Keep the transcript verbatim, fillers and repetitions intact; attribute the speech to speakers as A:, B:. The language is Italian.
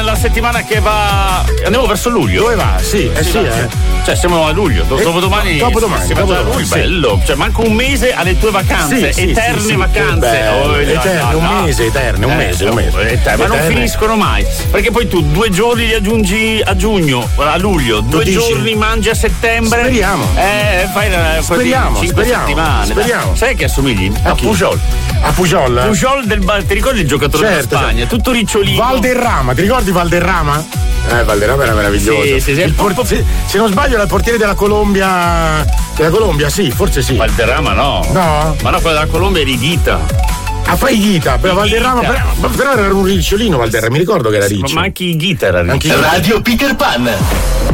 A: nella settimana che va. Andiamo verso luglio.
B: Dove va? Sì, eh sì, sì eh.
A: Cioè siamo a luglio, do-
B: eh,
A: dopodomani.
B: Dopodomani,
A: si va già a luglio,
B: sì.
A: bello. Cioè manca un mese alle tue vacanze,
B: Sì, sì,
A: eterne
B: sì, sì,
A: vacanze.
B: bello,
A: Oh,
B: eterne,
A: no,
B: un
A: no.
B: mese, eterne, un
A: Eh,
B: mese, un mese.
A: eterne, ma non
B: Eterne.
A: finiscono mai. Perché poi tu due giorni li aggiungi a giugno, a luglio, due
B: dici?
A: giorni mangi a settembre.
B: Speriamo.
A: Eh, fai una
B: Speriamo,
A: cinque
B: speriamo,
A: settimane.
B: speriamo.
A: Dai. Sai che assomigli?
B: A
A: A
B: chi?
A: Pujol.
B: A Pujol?
A: Pujol del Bar- ti ricordi il giocatore
B: Certo,
A: della Spagna?
B: certo.
A: Tutto ricciolino.
B: Valderrama, ti ricordi Valderrama? Eh, Valderrama era meraviglioso.
A: Sì, sì, sì.
B: Il por- se, se non sbaglio era il portiere della Colombia. Della Colombia, sì, forse sì.
A: Valderrama no.
B: No?
A: Ma no, quella della Colombia è di Ghita.
B: Ah, fai Ghita, però Valderrama, però, però era un ricciolino Valderrama, mi ricordo che era
A: Ma
B: riccio.
A: anche i Ghita era riccio.
B: Anche
C: Radio Peter Pan.